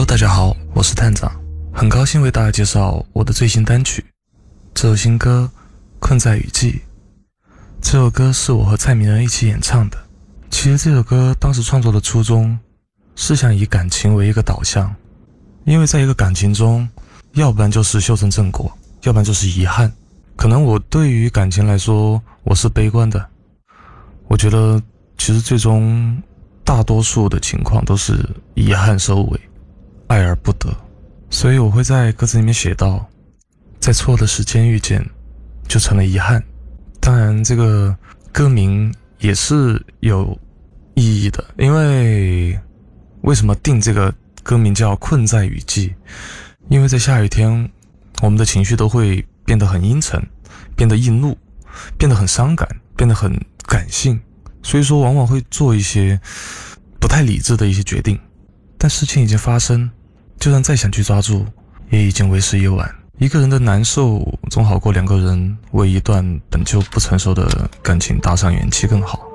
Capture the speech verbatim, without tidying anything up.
Hello， 大家好，我是探长，很高兴为大家介绍我的最新单曲。这首新歌《困在雨季》，这首歌是我和蔡明仁一起演唱的。其实这首歌当时创作的初衷是想以感情为一个导向，因为在一个感情中，要不然就是修成正果，要不然就是遗憾。可能我对于感情来说，我是悲观的。我觉得其实最终大多数的情况都是遗憾收尾，爱而不得。所以我会在歌词里面写到，在错的时间遇见就成了遗憾。当然这个歌名也是有意义的，因为为什么定这个歌名叫困在雨季？因为在下雨天，我们的情绪都会变得很阴沉，变得易怒，变得很伤感，变得很感性，所以说往往会做一些不太理智的一些决定。但事情已经发生，就算再想去抓住，也已经为时已晚。一个人的难受总好过两个人为一段本就不成熟的感情搭上元气更好。